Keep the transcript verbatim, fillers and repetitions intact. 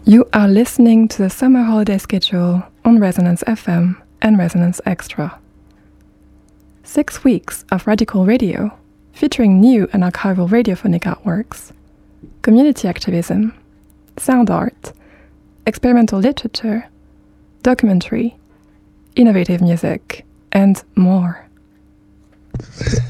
You are listening to the summer holiday schedule on Resonance F M and Resonance Extra. Six weeks of radical radio, featuring new and archival radiophonic artworks, community activism, sound art, experimental literature, documentary, innovative music, and more.